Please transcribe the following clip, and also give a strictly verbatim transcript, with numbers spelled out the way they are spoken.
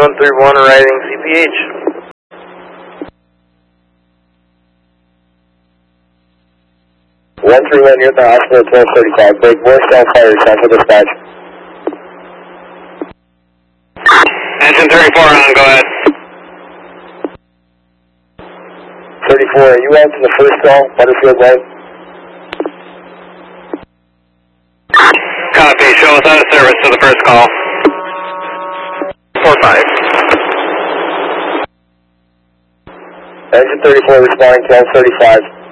one three one arriving C P H. one three one, you're at the hospital, twelve thirty-five. Break more cell fire, central dispatch. Engine thirty-four on, go ahead. thirty-four, are you out to the first call, Butterfield Way? Copy, show us out of service to the first call. four five. Engine thirty-four responding, twelve thirty-five.